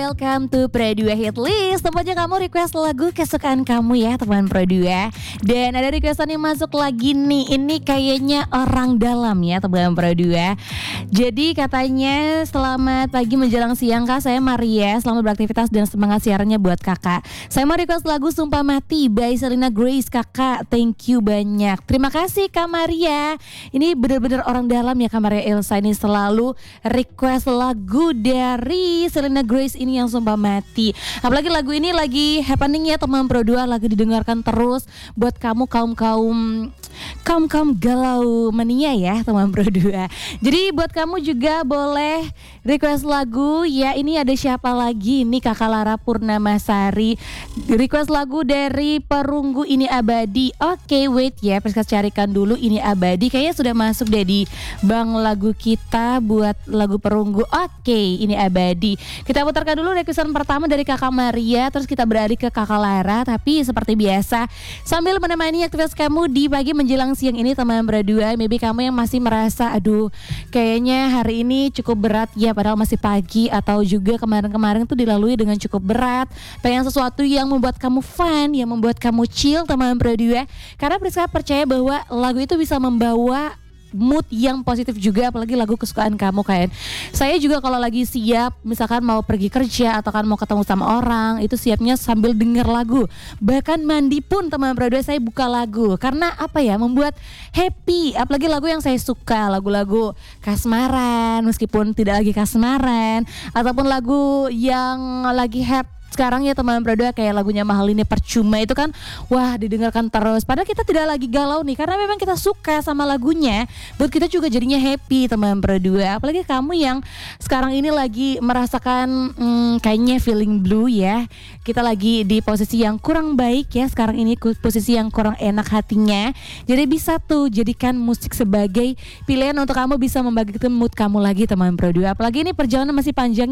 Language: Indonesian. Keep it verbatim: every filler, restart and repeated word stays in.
Welcome to Pro dua Hit List. Tempatnya kamu request lagu kesukaan kamu ya teman Pro dua. Dan ada requestan yang masuk lagi nih. Ini kayaknya orang dalam ya teman Pro dua. Jadi katanya selamat pagi menjelang siang kak, saya Maria. Selamat beraktivitas dan semangat siarannya buat kakak. Saya mau request lagu Sumpah Mati by Selena Grace kakak. Thank you banyak. Terima kasih Kak Maria. Ini benar-benar orang dalam ya Kak Maria Elsa. Ini selalu request lagu dari Selena Grace ini yang Sumpah Mati. Apalagi lagu ini lagi happening ya teman Pro dua, lagi didengarkan terus buat kamu kaum-kaum kaum-kaum galau mania ya teman Pro dua. Jadi buat kamu juga boleh request lagu ya. Ini ada siapa lagi? Ini Kakak Lara Purnamasari request lagu dari Perunggu Ini Abadi. Oke, wait ya, persis carikan dulu Ini Abadi. Kayaknya sudah masuk deh di bang lagu kita buat lagu Perunggu. Oke, Ini Abadi. Kita putarkan dulu requestan pertama dari Kakak Maria, terus kita beralih ke Kakak Lara. Tapi seperti biasa sambil menemani aktivitas kamu di pagi menjelang siang ini teman Pro dua, maybe kamu yang masih merasa aduh kayaknya hari ini cukup berat ya padahal masih pagi, atau juga kemarin-kemarin tuh dilalui dengan cukup berat, pengen sesuatu yang membuat kamu fun, yang membuat kamu chill teman Pro dua. Karena Priska percaya bahwa lagu itu bisa membawa mood yang positif juga, apalagi lagu kesukaan kamu kan. Saya juga kalau lagi siap misalkan mau pergi kerja atau kan mau ketemu sama orang, itu siapnya sambil denger lagu. Bahkan mandi pun teman Pro dua saya buka lagu. Karena apa ya, membuat happy. Apalagi lagu yang saya suka, lagu-lagu kasmaran meskipun tidak lagi kasmaran, ataupun lagu yang lagi happy sekarang ya teman Pro dua, kayak lagunya Mahal Ini Percuma itu kan wah didengarkan terus. Padahal kita tidak lagi galau nih, karena memang kita suka sama lagunya. Buat kita juga jadinya happy teman Pro dua. Apalagi kamu yang sekarang ini lagi merasakan hmm, kayaknya feeling blue ya. Kita lagi di posisi yang kurang baik ya sekarang ini, posisi yang kurang enak hatinya. Jadi bisa tuh jadikan musik sebagai pilihan untuk kamu bisa membangkitkan mood kamu lagi teman Pro dua. Apalagi ini perjalanan masih panjang